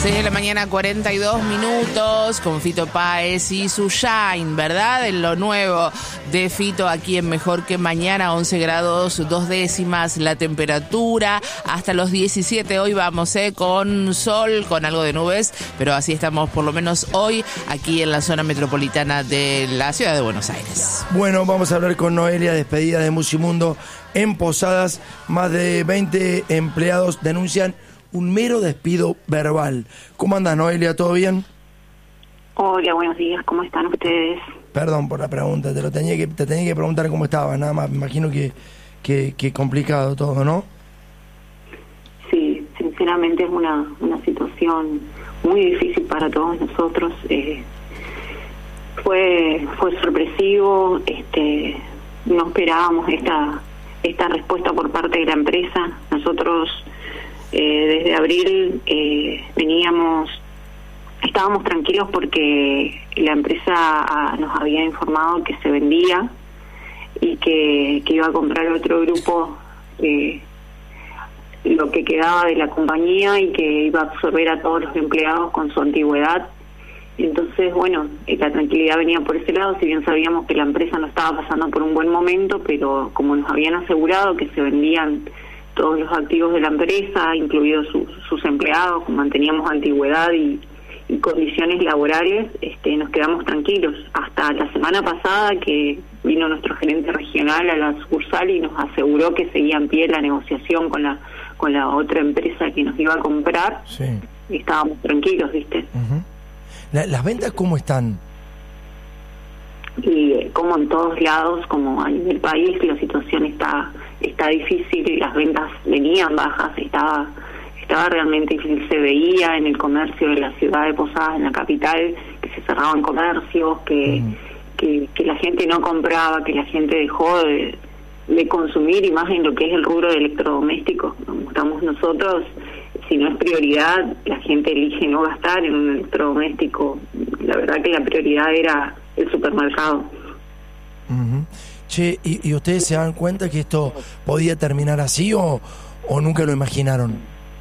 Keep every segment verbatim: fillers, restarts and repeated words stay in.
seis de la mañana, cuarenta y dos minutos, con Fito Páez y su Shine, ¿verdad? En lo nuevo de Fito aquí en Mejor que Mañana, once grados, dos décimas la temperatura, hasta los diecisiete hoy vamos, ¿eh? Con sol, con algo de nubes, pero así estamos por lo menos hoy aquí en la zona metropolitana de la ciudad de Buenos Aires. Bueno, vamos a hablar con Noelia, despedida de Musimundo en Posadas. Más de veinte empleados denuncian un mero despido verbal. ¿Cómo andas, Noelia? ¿Todo bien? Hola, buenos días. ¿Cómo están ustedes? Perdón por la pregunta, te lo tenía que te tenía que preguntar cómo estabas, nada más. Me imagino que, que, que complicado todo, ¿no? Sí, sinceramente es una, una situación muy difícil para todos nosotros. Eh, fue fue sorpresivo, este, no esperábamos esta esta respuesta por parte de la empresa. Nosotros eh, desde abril eh, veníamos, estábamos tranquilos porque la empresa ah, nos había informado que se vendía y que, que iba a comprar otro grupo eh, lo que quedaba de la compañía y que iba a absorber a todos los empleados con su antigüedad. Entonces, bueno, la tranquilidad venía por ese lado, si bien sabíamos que la empresa no estaba pasando por un buen momento, pero como nos habían asegurado que se vendían todos los activos de la empresa, incluidos su, sus empleados, manteníamos antigüedad y, y condiciones laborales, este, nos quedamos tranquilos. Hasta la semana pasada que vino nuestro gerente regional a la sucursal y nos aseguró que seguía en pie la negociación con la con la otra empresa que nos iba a comprar, sí. Y estábamos tranquilos, ¿viste? Uh-huh. La, ¿Las ventas cómo están? Y eh, como en todos lados, como en el país, la situación está está difícil, las ventas venían bajas, estaba estaba realmente difícil, se veía en el comercio de la ciudad de Posadas, en la capital, que se cerraban comercios, que, uh-huh. que, que la gente no compraba, que la gente dejó de, de consumir, y más en lo que es el rubro de electrodomésticos, como estamos nosotros. Si no es prioridad, la gente elige no gastar en un electrodoméstico. La verdad que la prioridad era el supermercado. Uh-huh. Che, ¿y, ¿y ustedes se dan cuenta que esto podía terminar así o, o nunca lo imaginaron?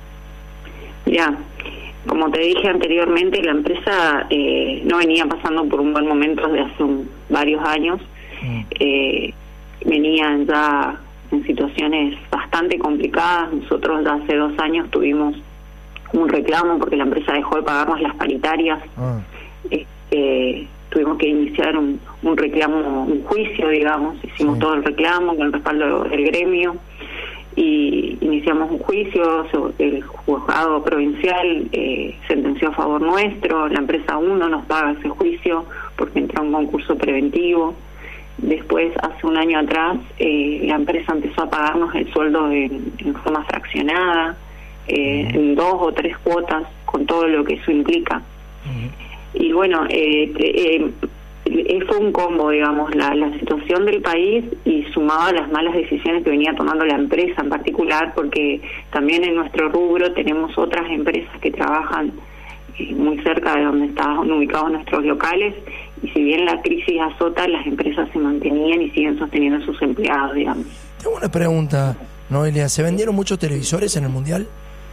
Ya, como te dije anteriormente, la empresa eh, no venía pasando por un buen momento desde hace un, varios años. Uh-huh. Eh, venían ya en situaciones bastante complicadas. Nosotros ya hace dos años tuvimos un reclamo porque la empresa dejó de pagarnos las paritarias. Ah. Este, tuvimos que iniciar un, un reclamo, un juicio, digamos. Hicimos sí. todo el reclamo con el respaldo del gremio y iniciamos un juicio. El juzgado provincial eh, sentenció a favor nuestro. La empresa aún no nos paga ese juicio porque entró a un concurso preventivo. Después, hace un año atrás, eh, la empresa empezó a pagarnos el sueldo en, en forma fraccionada, eh, uh-huh. en dos o tres cuotas, con todo lo que eso implica. Uh-huh. Y bueno, eh, eh, eh, fue un combo, digamos, la, la situación del país y sumado a las malas decisiones que venía tomando la empresa en particular, porque también en nuestro rubro tenemos otras empresas que trabajan eh, muy cerca de donde estaban ubicados nuestros locales. Y si bien la crisis azota, las empresas se mantenían y siguen sosteniendo a sus empleados, digamos. Tengo una pregunta, Noelia. ¿Se vendieron muchos televisores en el Mundial?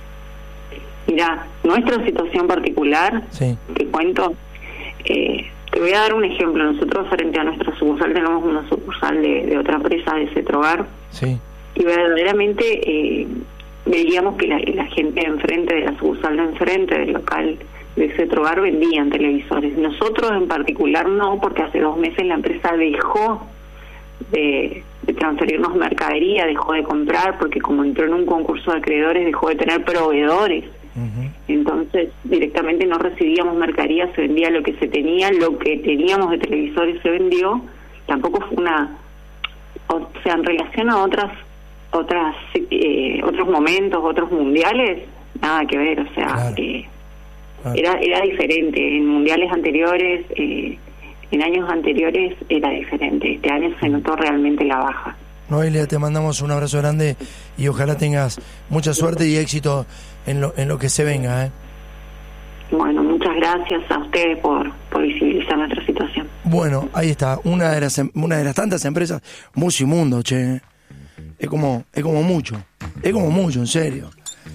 Mirá, nuestra situación particular, sí. te cuento, eh, te voy a dar un ejemplo. Nosotros frente a nuestra sucursal tenemos una sucursal de, de otra empresa, de Cetrogar, sí. y verdaderamente eh, veíamos que la, la gente enfrente de la sucursal de enfrente, del local de Cetrogar, vendían televisores. Nosotros en particular no, porque hace dos meses la empresa dejó de, de transferirnos mercadería, dejó de comprar, porque como entró en un concurso de acreedores, dejó de tener proveedores. Uh-huh. Entonces directamente no recibíamos mercadería, se vendía lo que se tenía, lo que teníamos de televisores se vendió. Tampoco fue una, o sea, en relación a otras otras eh, otros momentos, otros mundiales, nada que ver, o sea, claro. eh, Era era diferente. En mundiales anteriores, eh, en años anteriores era diferente. Este año se notó realmente la baja. Noelia, te mandamos un abrazo grande y ojalá tengas mucha suerte y éxito en lo en lo que se venga, ¿eh? Bueno, muchas gracias a ustedes por, por visibilizar nuestra situación. Bueno, ahí está, una de las una de las tantas empresas, Musimundo, che. Es como es como mucho, es como mucho, en serio.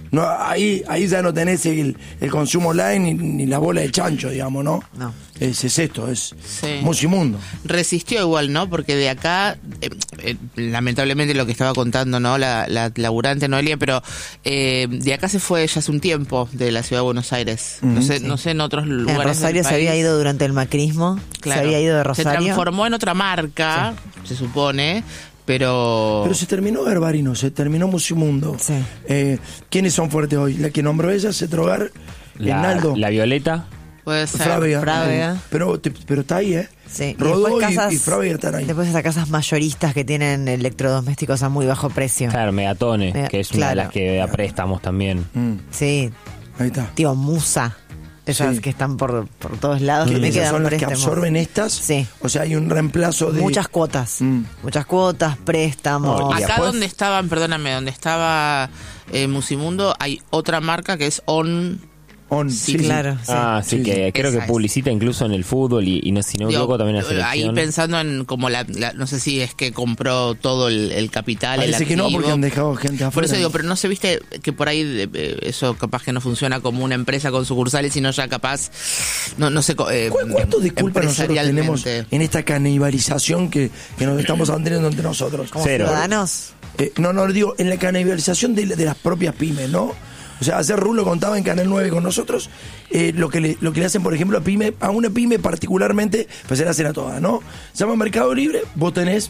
No, ahí, ahí ya no tenés el, el consumo online ni, ni la bola de chancho, digamos, ¿no? No. Es, es esto, es Sí. Musimundo. Resistió igual, ¿no? Porque de acá, eh, eh, lamentablemente lo que estaba contando, ¿no? La, la laburante Noelia, pero eh, de acá se fue ya hace un tiempo de la ciudad de Buenos Aires. No sé, no sé en otros lugares. En Rosario del se había país. ido durante el macrismo, Claro. se había ido de Rosario. Se transformó en otra marca, se supone, pero... Pero se terminó Garbarino, se terminó Musimundo. Sí. Eh, ¿Quiénes son fuertes hoy? La que nombró ella, Cetrogar, La, Enaldo, la Violeta. Puede ser. Frávega. Frávega. Eh, pero, te- pero está ahí, ¿eh? Sí. Y Rodó después y, casas- y Frávega están ahí. Después esas casas mayoristas que tienen electrodomésticos a muy bajo precio. Claro, Megatone, Mega- que es una de claro. las que da préstamos también. Mm, Sí, ahí está. tío, Musa. Esas Sí. que están por, por todos lados. Que me esas quedan son las que préstamos. absorben estas. Sí. O sea, hay un reemplazo de... Muchas cuotas. Mm. Muchas cuotas, préstamos. No, y Acá después- donde estaban, perdóname, donde estaba eh, Musimundo, hay otra marca que es On. On, Sí, sí, sí. Claro, sí. Ah, sí, Sí, que sí. creo Esa que es. publicita incluso en el fútbol y, y no, si no me Digo, equivoco también en la ahí selección. pensando en como la, la- no sé si es que compró todo el, el capital, Parece el que no, activo. porque han dejado gente afuera. Por eso digo, pero no se viste que por ahí eh, eso capaz que no funciona como una empresa con sucursales, sino ya capaz, no, no sé, co- eh, ¿Cu- ¿Cuánto disculpa nosotros tenemos empresarialmente. en esta canibalización que, que nos estamos teniendo entre nosotros? Como Cero. ciudadanos. Eh, no, no, digo, en la canibalización de, de las propias pymes, ¿no? O sea, ayer Rulo contaba en Canal nueve con nosotros eh, lo que le, lo que le hacen, por ejemplo, a pyme, a una pyme particularmente, pues se la hacen a todas, ¿no? Se llama Mercado Libre, vos tenés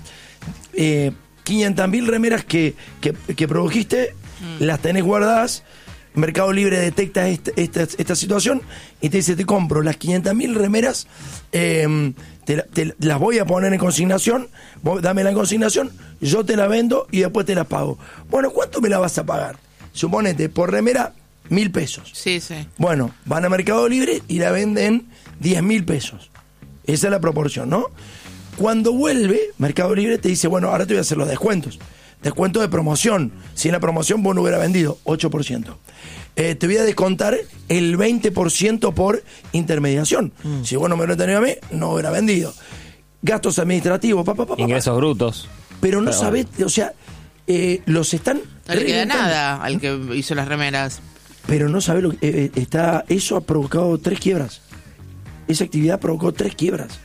eh, quinientas mil remeras que, que, que produjiste, las tenés guardadas, Mercado Libre detecta este- esta, esta situación y te dice, te compro las quinientas mil remeras, eh, te, la- te las voy a poner en consignación, vos dámela en consignación, yo te la vendo y después te la pago. Bueno, ¿cuánto me la vas a pagar? Suponete, por remera, mil pesos. Sí, sí. Bueno, van a Mercado Libre y la venden diez mil pesos. Esa es la proporción, ¿no? Cuando vuelve, Mercado Libre te dice, bueno, ahora te voy a hacer los descuentos. Descuento de promoción. Si en la promoción vos no hubiera vendido, ocho por ciento. Eh, te voy a descontar el veinte por ciento por intermediación. Mm. Si vos no me lo tenés a mí, no hubiera vendido. Gastos administrativos, papá, papá. Ingresos brutos. Pero no Pero sabés, o sea, eh, los están... No le queda reventando. nada al que hizo las remeras. Pero no sabe lo que eh, eh, está. Eso ha provocado tres quiebras. Esa actividad provocó tres quiebras.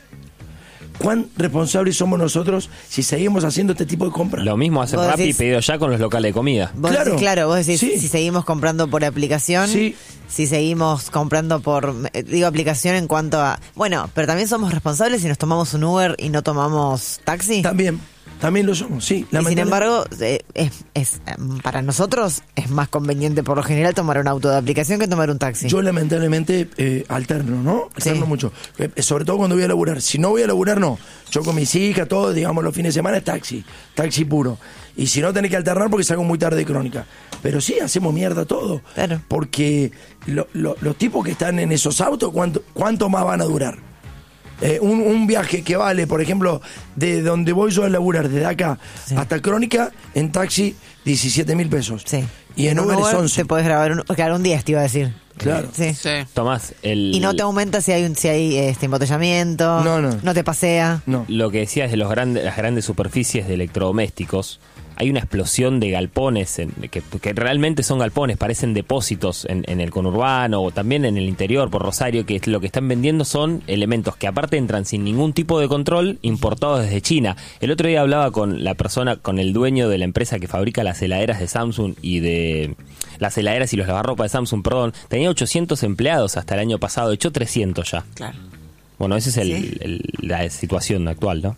¿Cuán responsables somos nosotros si seguimos haciendo este tipo de compras? Lo mismo hace Vos Rappi y decís- pedido ya con los locales de comida. Vos Claro. decís, claro, vos decís, Sí. si seguimos comprando por aplicación, Sí. si seguimos comprando por, eh, digo aplicación en cuanto a, bueno, pero también somos responsables si nos tomamos un Uber y no tomamos taxi. También, también lo somos, sí. Y sin lamentablemente. embargo, eh, es, es, eh, para nosotros es más conveniente por lo general tomar un auto de aplicación que tomar un taxi. Yo lamentablemente eh, alterno, ¿no? Alterno Sí. mucho. Eh, sobre todo cuando voy a laburar. Si no voy a laburar, no. Yo con mis hijas, todo, digamos, los fines de semana es taxi. Taxi puro. Y si no, tenés que alternar porque salgo muy tarde de crónica. Pero sí, hacemos mierda todo. Claro. Porque lo- lo- los tipos que están en esos autos, ¿cuánto, cuánto más van a durar? Eh, un, un viaje que vale, por ejemplo, de donde voy yo a laburar, desde acá Sí. hasta Crónica, en taxi, diecisiete mil pesos. Sí. Y en un Uber es once. te podés grabar un, claro, un diez, te iba a decir. Claro. Sí. Sí. Tomás, el, Y no te aumenta si hay un, si hay este embotellamiento. No, no. No te pasea. No. lo que decías de los grandes, las grandes superficies de electrodomésticos, hay una explosión de galpones en- que, que realmente son galpones, parecen depósitos en, en el conurbano o también en el interior por Rosario, que lo que están vendiendo son elementos que aparte entran sin ningún tipo de control, importados desde China. El otro día hablaba con la persona, con el dueño de la empresa que fabrica las heladeras de Samsung y de las heladeras y los lavarropas de Samsung, perdón, tenía ochocientos empleados hasta el año pasado, echó trescientos ya. Claro. Bueno, esa es el, Sí. el- la situación actual, ¿no?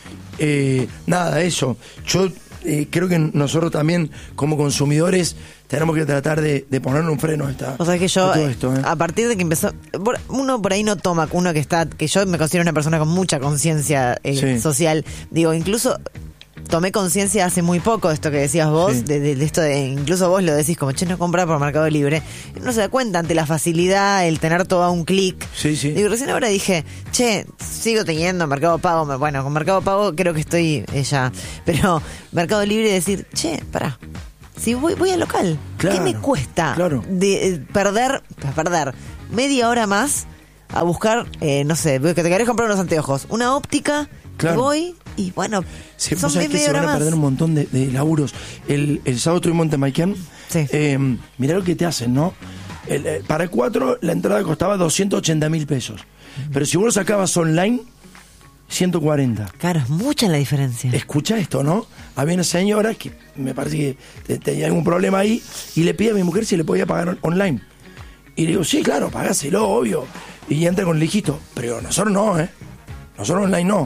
Eh, nada, eso. Yo eh, creo que nosotros también, como consumidores, tenemos que tratar de, de ponerle un freno a esta. O sea que yo, a todo eh, esto, ¿eh? a partir de que empezó, por- uno por ahí no toma, uno que está, que yo me considero una persona con mucha conciencia eh, Sí. social, digo, incluso tomé conciencia hace muy poco de esto que decías vos, Sí. de, de- de esto de, incluso vos lo decís como, che, no comprar por Mercado Libre, no se da cuenta ante la facilidad, el tener todo a un clic. Sí, sí. Digo, recién ahora dije, che, sigo teniendo Mercado Pago, me- bueno, con Mercado Pago creo que estoy eh, ya, pero Mercado Libre decir, che, pará, si voy, voy al local, Claro, ¿qué me cuesta claro. de eh, perder, perder media hora más a buscar, eh, no sé, que te querés comprar unos anteojos, una óptica, Claro. voy y bueno, Sí, son vos sabés que media se hora van a más. perder un montón de, de laburos. El, el sábado estuvimos en Temayquén Sí. Eh, mirá lo que te hacen, ¿no? El, eh, para cuatro la entrada costaba doscientos ochenta mil pesos. Pero si vos lo sacabas online, ciento cuarenta. Claro, es mucha la diferencia. Escucha esto, ¿no? Había una señora que me parece que te- tenía algún problema ahí y le pide a mi mujer si le podía pagar on- online. Y le digo, sí, claro, pagáselo, obvio. Y entra con el hijito. Pero nosotros no, ¿eh? Nosotros online no.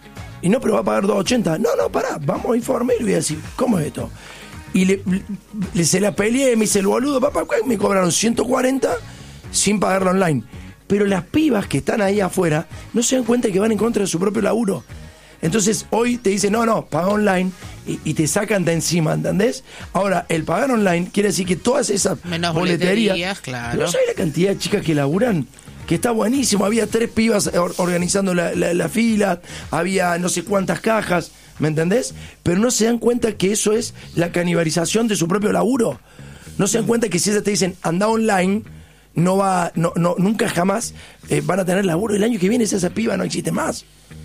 Y no, pero va a pagar doscientos ochenta. No, no, pará, vamos a informar y le voy a decir, ¿cómo es esto? Y le, le- se la peleé, me dice el boludo, papá, me cobraron ciento cuarenta sin pagarlo online. Pero las pibas que están ahí afuera no se dan cuenta que van en contra de su propio laburo. Entonces hoy te dicen, no, no, paga online y, y te sacan de encima, ¿entendés? Ahora, el pagar online quiere decir que todas esas Menos boleterías, boleterías, claro. ¿pero sabes la cantidad de chicas que laburan? Que está buenísimo, había tres pibas or- organizando la, la- la fila, había no sé cuántas cajas, ¿me entendés? Pero no se dan cuenta que eso es la canibalización de su propio laburo. No se dan cuenta que si ellas te dicen, anda online, no va, no, no, nunca jamás eh, van a tener laburo. El año que viene esa piba no existe más.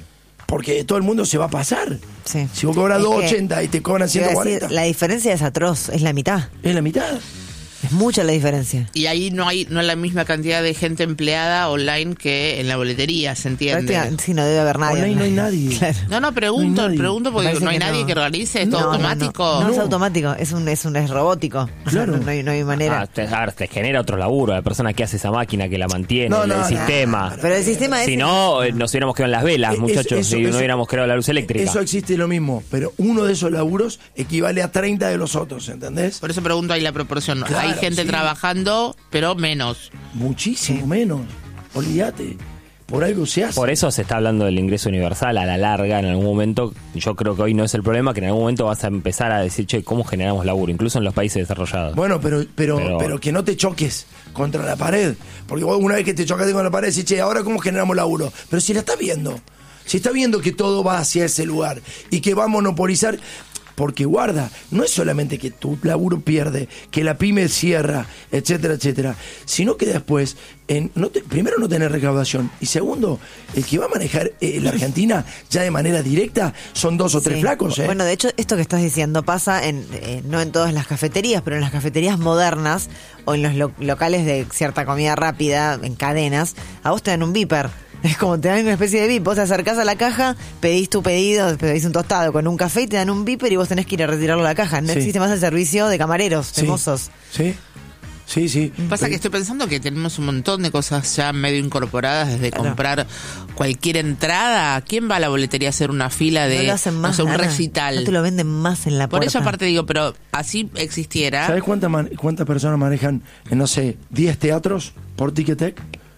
Porque todo el mundo se va a pasar. Sí. Si vos cobras Es que, doscientos ochenta y te cobran te iba a ciento decir, cuarenta, la diferencia es atroz, es la mitad. es la mitad. Es mucha la diferencia. Y ahí no hay no hay la misma cantidad de gente empleada online que en la boletería, ¿se entiende? Prácticamente, sí, no debe haber nadie. Online no hay nadie. Claro. No, no, pregunto, No hay nadie. pregunto porque Me parece no hay que nadie no. que realice, es No, todo no, no. automático. No, es No. automático, es un, es un es robótico. Claro. No, hay, no hay manera. Ah, te, a ver, te genera otro laburo, la persona que hace esa máquina, que la mantiene, No, el, no, el no, sistema. Pero el sistema es. Si no, eh, nos hubiéramos quedado en las velas, Eh, muchachos, eso- si eso- no hubiéramos creado la luz eléctrica. Eso existe lo mismo, pero uno de esos laburos equivale a treinta de los otros, ¿entendés? Por eso pregunto ahí la proporción. Claro, hay gente sí. trabajando, pero menos. Muchísimo menos. Olvídate. Por algo se hace. Por eso se está hablando del ingreso universal a la larga, en algún momento. Yo creo que hoy no es el problema, que en algún momento vas a empezar a decir, che, ¿cómo generamos laburo? Incluso en los países desarrollados. Bueno, pero, pero, Pero- pero que no te choques contra la pared. Porque vos una vez que te chocaste con la pared, decís, che, ahora cómo generamos laburo. Pero si la estás viendo, si está viendo que todo va hacia ese lugar y que va a monopolizar. Porque guarda, no es solamente que tu laburo pierde, que la pyme cierra, etcétera, etcétera, sino que después, en, no te- primero no tener recaudación y segundo, el que va a manejar eh, la Argentina ya de manera directa son dos o tres Sí. flacos. ¿eh? Bueno, de hecho, esto que estás diciendo pasa en eh, no en todas las cafeterías, pero en las cafeterías modernas o en los lo- locales de cierta comida rápida, en cadenas, a vos te dan un beeper. Es como te dan una especie de bip. Vos te acercás a la caja, pedís tu pedido, pedís un tostado con un café y te dan un beeper y vos tenés que ir a retirarlo a la caja. No Sí. existe más el servicio de camareros, Sí. de mozos. Sí, sí, sí. Pasa Pero- que estoy pensando que tenemos un montón de cosas ya medio incorporadas, desde Claro. comprar cualquier entrada. ¿Quién va a la boletería a hacer una fila de No lo hacen más. no sé, un Ana. recital? No te lo venden más en la Por puerta. eso aparte digo, pero así existiera. ¿Sabes cuántas man- cuántas personas manejan, en, no sé, diez teatros por Ticketek?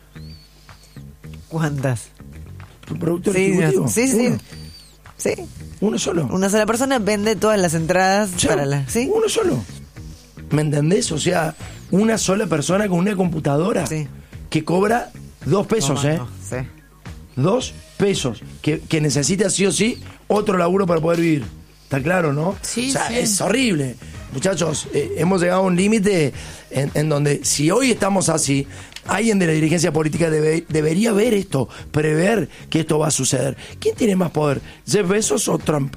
¿Cuántas? ¿Tu productor Sí, ejecutivo? sí, sí. Uno, Sí. uno solo. Una sola persona vende todas las entradas Chao, para la. ¿Sí? Uno solo. ¿Me entendés? O sea, una sola persona con una computadora Sí. que cobra dos pesos, Toma, ¿eh? no, sí. Dos pesos. Que, que necesita sí o sí otro laburo para poder vivir. ¿Está claro, no? Sí, o sea, sí. es horrible. Muchachos, eh, hemos llegado a un límite en, en donde si hoy estamos así, alguien de la dirigencia política debe- debería ver esto, prever que esto va a suceder. ¿Quién tiene más poder? ¿Jeff Bezos o Trump?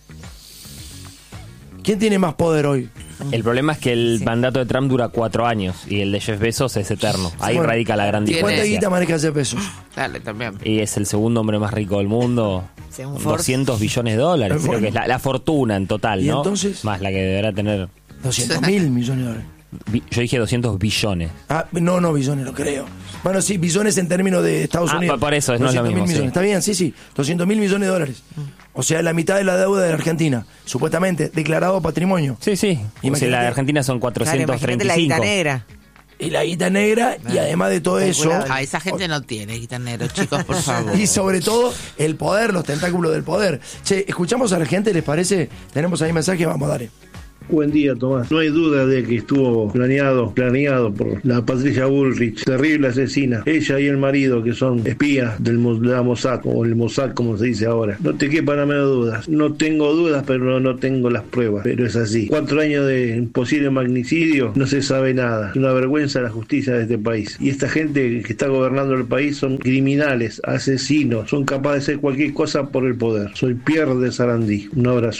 ¿Quién tiene más poder hoy? El problema es que el Sí. mandato de Trump dura cuatro años y el de Jeff Bezos es eterno. Ahí Bueno, radica la gran tiene- ¿Cuánta diferencia. guita maneja Jeff Bezos? Dale, también. Y es el segundo hombre más rico del mundo. Según Con Forbes. doscientos billones de dólares. Bueno. Creo que es la, la fortuna en total, ¿Y ¿no? entonces? Más la que deberá tener. doscientos mil millones de dólares. Bi- Yo dije doscientos billones. Ah, no, no, billones, lo creo. Bueno, sí, billones en términos de Estados Ah, Unidos. por eso, no es lo doscientos mil mismo, sí. millones. Está bien, sí, sí. doscientos mil millones de dólares. O sea, la mitad de la deuda de la Argentina, supuestamente, declarado patrimonio. Sí, sí. O sea, Imagínate. la de Argentina son Claro, cuatrocientos imagínate treinta la y guita cinco. negra. Y la guita negra, y además de todo eso, Calculado. Ah, esa gente no tiene guitanero, chicos, por favor. y sobre todo, el poder, los tentáculos del poder. Che, escuchamos a la gente, ¿les parece? Tenemos ahí mensaje, vamos, dale. Buen día, Tomás. No hay duda de que estuvo planeado, planeado por la Patricia Bullrich, terrible asesina. Ella y el marido, que son espías del, Mo- de la Mossad, o el Mossad, como se dice ahora. No te quepa la menor duda. No tengo dudas, pero no, no tengo las pruebas. Pero es así. Cuatro años de posible magnicidio, no se sabe nada. Es una vergüenza la justicia de este país. Y esta gente que está gobernando el país son criminales, asesinos, son capaces de hacer cualquier cosa por el poder. Soy Pierre de Sarandí. Un abrazo.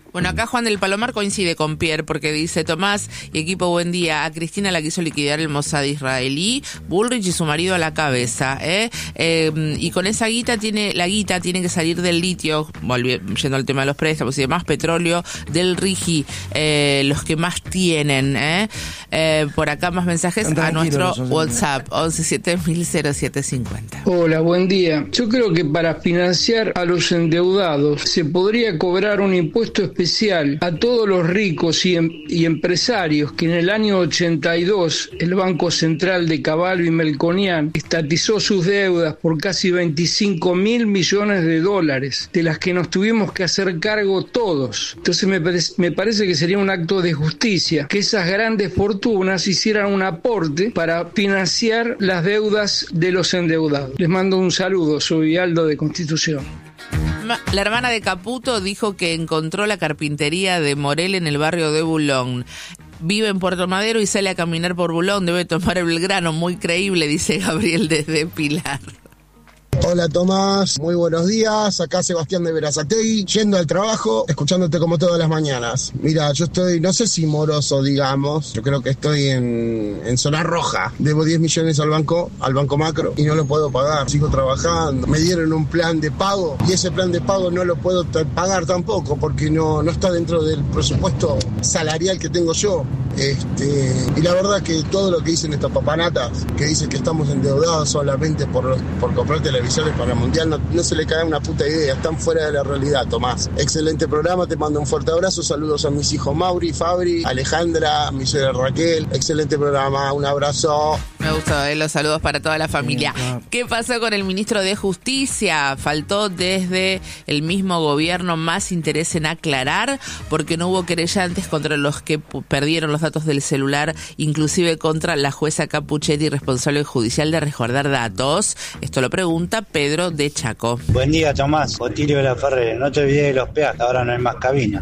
Bueno, acá Juan del Palomar coincide con Pierre porque dice: Tomás y equipo, buen día. A Cristina la quiso liquidar el Mossad israelí, Bullrich y su marido a la cabeza, ¿eh? Eh, y con esa guita tiene, la guita tiene que salir del litio, volviendo al tema de los préstamos y demás, petróleo del Rigi, eh, los que más tienen, ¿eh? Eh, por acá más mensajes a nuestro WhatsApp, once siete mil cero siete cincuenta. Hola, buen día. Yo creo que para financiar a los endeudados se podría cobrar un impuesto especial a todos los ricos y, em- y empresarios que en el año ochenta y dos el Banco Central de Cavallo y Melconian estatizó sus deudas por casi veinticinco mil millones de dólares, de las que nos tuvimos que hacer cargo todos. Entonces me, pare- me parece que sería un acto de justicia que esas grandes fortunas hicieran un aporte para financiar las deudas de los endeudados. Les mando un saludo, soy Aldo de Constitución. La hermana de Caputo dijo que encontró la carpintería de Morel en el barrio de Boulogne. Vive en Puerto Madero y sale a caminar por Boulogne, debe tomar el Belgrano, muy creíble, dice Gabriel desde Pilar. Hola Tomás, muy buenos días, acá Sebastián de Berazategui, yendo al trabajo, escuchándote como todas las mañanas. Mira, yo estoy, no sé si moroso, digamos, yo creo que estoy en, en zona roja. Debo diez millones al banco, al Banco Macro, y no lo puedo pagar, sigo trabajando. Me dieron un plan de pago, y ese plan de pago no lo puedo t- pagar tampoco, porque no, no está dentro del presupuesto salarial que tengo yo. Este, y la verdad que todo lo que dicen estas papanatas, que dicen que estamos endeudados solamente por, por comprar televisiones para el Mundial, no, no se le cae una puta idea, están fuera de la realidad, Tomás. Excelente programa, te mando un fuerte abrazo, saludos a mis hijos Mauri, Fabri, Alejandra, a mi suegra Raquel, excelente programa, un abrazo. Me gustó, eh, los saludos para toda la familia. ¿Qué pasó con el ministro de Justicia? Faltó desde el mismo gobierno más interés en aclarar, porque no hubo querellantes contra los que p- perdieron los datos del celular, inclusive contra la jueza Capuchetti, responsable judicial de resguardar datos. Esto lo pregunta Pedro de Chaco. Buen día, Tomás. Otilio de la Ferre. No te olvides de los peajes, ahora no hay más cabina.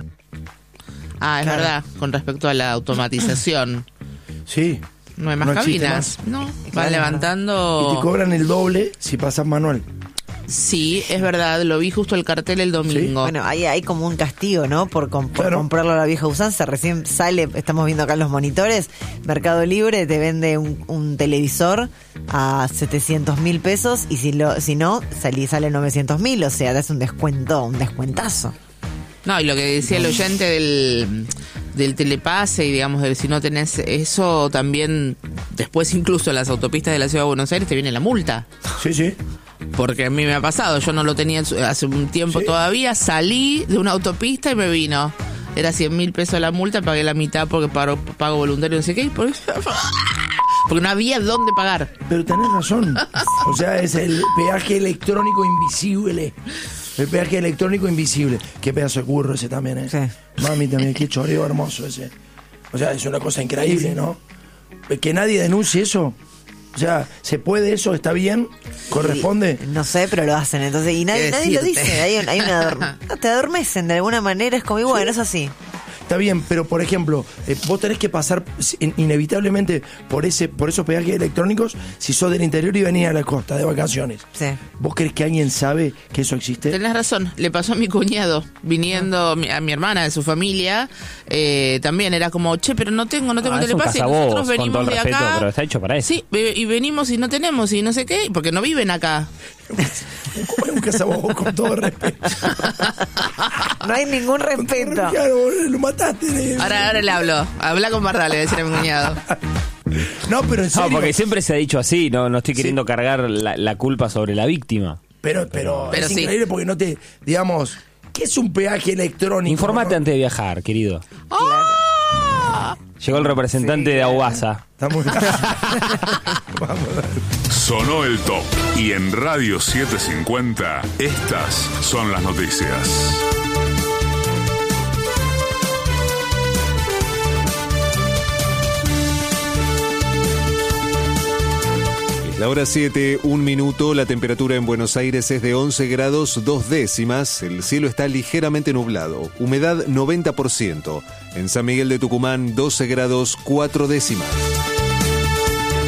Ah, es Claro. verdad, con respecto a la automatización. Sí. No hay más No existe cabinas. más. No, van Claro. levantando... Y te cobran el doble si pasas manual. Sí, es verdad, lo vi justo el cartel el domingo. Bueno, hay, hay como un castigo, ¿no? Por, com- por Claro. comprarlo a la vieja usanza. Recién sale, estamos viendo acá en los monitores, Mercado Libre te vende un, un televisor a setecientos mil pesos y si lo si no, sale, sale novecientos mil, o sea, das un descuento, un descuentazo. No, y lo que decía el oyente del, del telepase, y digamos, de si no tenés eso, también después incluso en las autopistas de la Ciudad de Buenos Aires te viene la multa. Sí, sí. Porque a mí me ha pasado, yo no lo tenía en su- hace un tiempo Sí. todavía, salí de una autopista y me vino. Era cien mil pesos la multa, pagué la mitad porque pago, pago voluntario, no sé qué, y por- porque no había dónde pagar. Pero tenés razón. O sea, es el peaje electrónico invisible. El peaje electrónico invisible. Qué pedazo de curro ese también, ¿eh? Sí. Mami, también, qué choreo hermoso ese. O sea, es una cosa increíble, ¿no? Que nadie denuncie eso. O sea, ¿se puede eso? ¿Está bien? ¿Corresponde? No sé, pero lo hacen, entonces, y nadie, ¿Qué nadie lo decirte? dice. Hay, un- hay una ador- no, te adormecen de alguna manera, es como, y bueno, es así. Está bien, pero por ejemplo, eh, vos tenés que pasar in- inevitablemente por ese por esos peajes electrónicos si sos del interior y venís a la costa de vacaciones. Sí. ¿Vos crees que alguien sabe que eso existe? Tenés razón, le pasó a mi cuñado, viniendo mi- a mi hermana de su familia, eh, también era como, che, pero no tengo, no tengo Ah, es un telepase, y cazabobos, nosotros con venimos todo el de respeto, acá. pero está hecho para eso. Sí, ve- y venimos y no tenemos, y no sé qué, porque no viven acá. ¿Cómo es un cazabobos con todo respeto? No hay ningún respeto. Claro, boludo, lo mataste. Ahora, ahora le hablo, habla con Bardal, le voy a decir a mi cuñado. No, pero en serio. No, porque siempre se ha dicho así, no, no estoy queriendo cargar la, la culpa sobre la víctima. Pero, pero, Pero es sí. increíble porque no te, digamos, ¿qué es un peaje electrónico? Informate ¿no? antes de viajar, querido. ¡Ah! Llegó el representante de Aubasa. Estamos... Vamos. Sonó el top. Y en Radio setecientos cincuenta, estas son las noticias. La hora siete, un minuto, la temperatura en Buenos Aires es de once grados dos décimas, el cielo está ligeramente nublado, humedad noventa por ciento, en San Miguel de Tucumán doce grados cuatro décimas.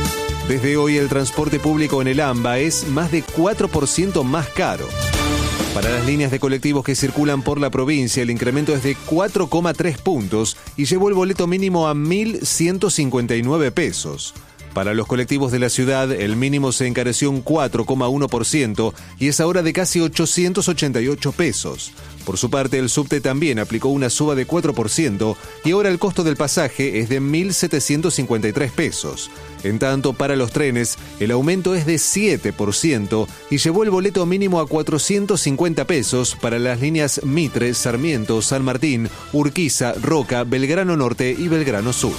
Desde hoy el transporte público en el AMBA es más de cuatro por ciento más caro. Para las líneas de colectivos que circulan por la provincia, el incremento es de cuatro coma tres puntos y llevó el boleto mínimo a mil ciento cincuenta y nueve pesos. Para los colectivos de la ciudad, el mínimo se encareció un cuatro coma uno por ciento y es ahora de casi ochocientos ochenta y ocho pesos. Por su parte, el subte también aplicó una suba de cuatro por ciento y ahora el costo del pasaje es de mil setecientos cincuenta y tres pesos. En tanto, para los trenes, el aumento es de siete por ciento y llevó el boleto mínimo a cuatrocientos cincuenta pesos para las líneas Mitre, Sarmiento, San Martín, Urquiza, Roca, Belgrano Norte y Belgrano Sur.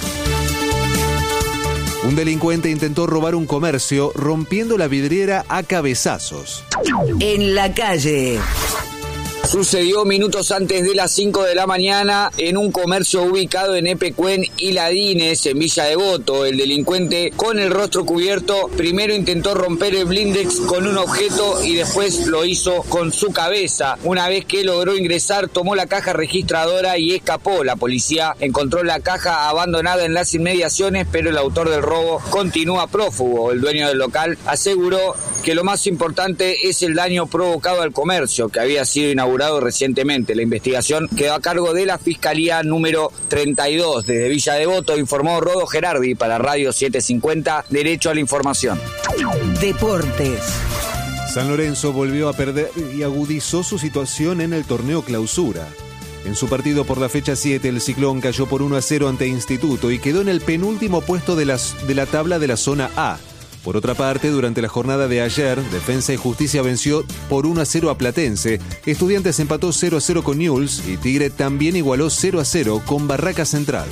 Un delincuente intentó robar un comercio rompiendo la vidriera a cabezazos. En la calle. Sucedió minutos antes de las cinco de la mañana en un comercio ubicado en Epecuén y Ladines, en Villa Devoto. El delincuente, con el rostro cubierto, primero intentó romper el blindex con un objeto y después lo hizo con su cabeza. Una vez que logró ingresar, tomó la caja registradora y escapó. La policía encontró la caja abandonada en las inmediaciones, pero el autor del robo continúa prófugo. El dueño del local aseguró que lo más importante es el daño provocado al comercio, que había sido inaugurado recientemente. La investigación quedó a cargo de la Fiscalía número treinta y dos. Desde Villa Devoto informó Rodo Gerardi para Radio setecientos cincuenta, Derecho a la Información. Deportes. San Lorenzo volvió a perder y agudizó su situación en el torneo Clausura. En su partido por la fecha siete, el Ciclón cayó por uno a cero ante Instituto y quedó en el penúltimo puesto de, las, de la tabla de la zona A. Por otra parte, durante la jornada de ayer, Defensa y Justicia venció por uno a cero a Platense, Estudiantes empató cero a cero con Newell's y Tigre también igualó cero a cero con Barraca Central.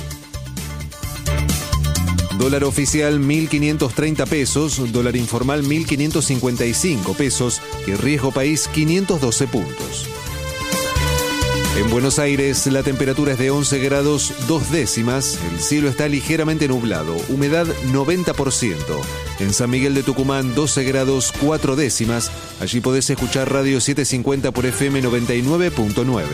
Dólar oficial mil quinientos treinta pesos, dólar informal mil quinientos cincuenta y cinco pesos y riesgo país quinientos doce puntos. En Buenos Aires la temperatura es de once grados dos décimas, el cielo está ligeramente nublado, humedad noventa por ciento. En San Miguel de Tucumán doce grados cuatro décimas, allí podés escuchar Radio setecientos cincuenta por F M noventa y nueve punto nueve.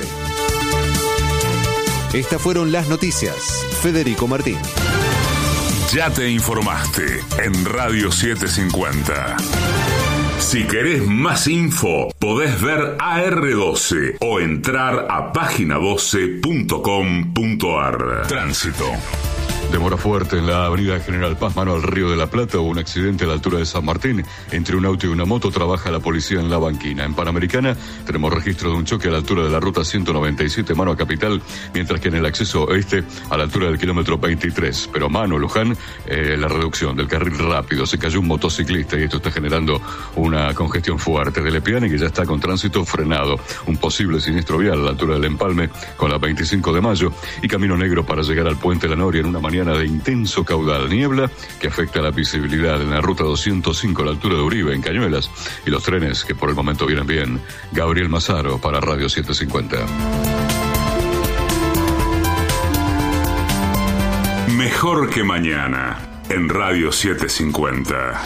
Estas fueron las noticias. Federico Martín. Ya te informaste en Radio setecientos cincuenta. Si querés más info, podés ver A R doce o entrar a página doce punto com punto ar. Tránsito. Demora fuerte en la avenida General Paz, mano al Río de la Plata. Hubo un accidente a la altura de San Martín. Entre un auto y una moto trabaja la policía en La Banquina. En Panamericana tenemos registro de un choque a la altura de la ruta ciento noventa y siete, mano a Capital, mientras que en el acceso oeste a la altura del kilómetro veintitrés. Pero mano Luján, eh, la reducción del carril rápido. Se cayó un motociclista y esto está generando una congestión fuerte. De Lepiane, que ya está con tránsito frenado. Un posible siniestro vial a la altura del Empalme con la veinticinco de mayo. Y camino negro para llegar al Puente La Noria en una mañana de intenso caudal, niebla que afecta la visibilidad en la ruta doscientos cinco a la altura de Uribe, en Cañuelas, y los trenes que por el momento vienen bien. Gabriel Mazaro para Radio setecientos cincuenta. Mejor que mañana en Radio setecientos cincuenta.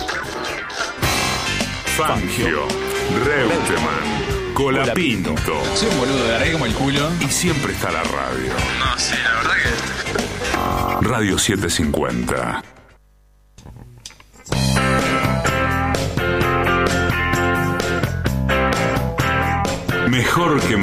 Fangio, Reutemann, Colapinto. Soy un boludo, de arreglo como el culo. Y siempre está la radio. No, sí, la verdad que... Radio setecientos cincuenta. Mejor que